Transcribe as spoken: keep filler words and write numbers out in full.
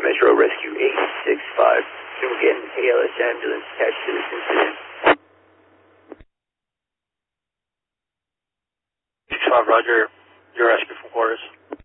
Metro Rescue eight six five. You'll get an A L S ambulance attached to this incident. six five, Roger. Your rescue from quarters.